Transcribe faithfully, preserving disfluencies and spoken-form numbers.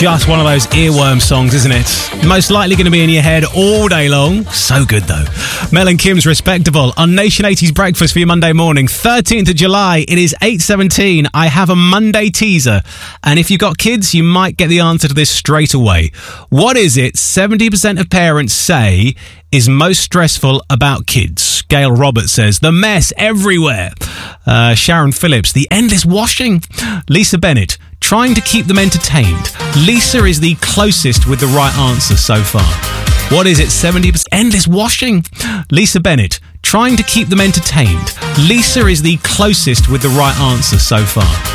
just one of those earworm songs, isn't it? Most likely going to be in your head all day long. So good, though. Mel and Kim's Respectable on Nation eighties Breakfast for your Monday morning. thirteenth of July, it is eight seventeen. I have a Monday teaser. And if you've got kids, you might get the answer to this straight away. What is it seventy percent of parents say is most stressful about kids? Gail Roberts says, the mess everywhere. Uh, Sharon Phillips, the endless washing. Lisa Bennett, trying to keep them entertained. Lisa is the closest with the right answer so far. What is it? seventy percent endless washing. Lisa Bennett, trying to keep them entertained. Lisa is the closest with the right answer so far.